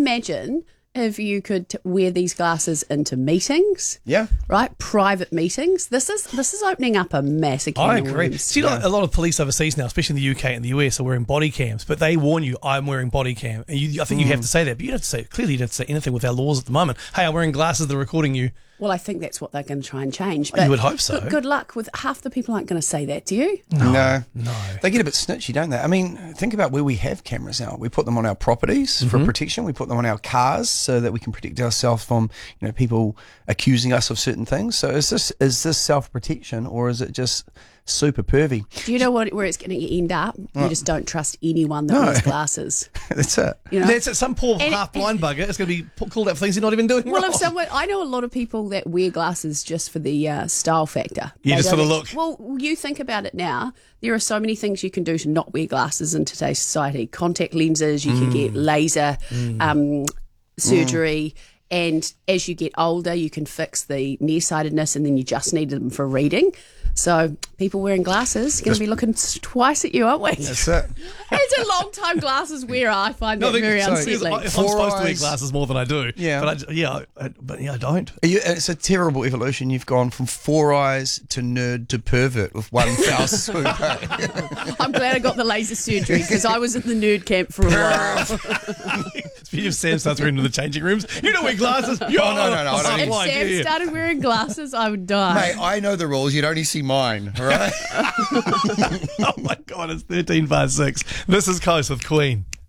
imagine if you could wear these glasses into meetings? Yeah. Right? Private meetings. This is opening up a massive can I of agree. worms. See, like, a lot of police overseas now, especially in the UK and the US, are wearing body cams, but they warn you, I'm wearing body cam. And I think you have to say that, but you don't have to say, clearly you don't have to say anything with our laws at the moment. Hey, I'm wearing glasses, they're recording you. Well, I think that's what they're going to try and change. You would hope so. Good luck with half the people aren't going to say that, do you? No. No. They get a bit snitchy, don't they? I mean, think about where we have cameras now. We put them on our properties for protection. We put them on our cars so that we can protect ourselves from, people accusing us of certain things. So is this self-protection, or is it just super pervy? Do you know where it's going to end up? You just don't trust anyone that wears glasses. That's it. That's it. Some poor half-blind bugger is going to be called out for things he's not even doing Well, wrong. I know a lot of people that wear glasses just for the style factor. Yeah, They just for the don't look. Well, you think about it now. There are so many things you can do to not wear glasses in today's society. Contact lenses, you can get laser surgery. And as you get older, you can fix the nearsightedness, and then you just need them for reading. So people wearing glasses are going to be looking twice at you, aren't we? That's it. As a long-time glasses wearer, I find that very unsettling. If I'm supposed to wear eyes. glasses more than I do. Yeah. But I don't. It's a terrible evolution. You've gone from 4 eyes to nerd to pervert with one foul swoop. I'm glad I got the laser surgery because I was at the nerd camp for a while. Speaking of Sam starts wearing into the changing rooms, you don't wear glasses. no, I don't. If Sam started wearing glasses, I would die. Mate, I know the rules. You'd only see mine, all right? Oh my God, it's 13 past 6. This is Coast with Queen.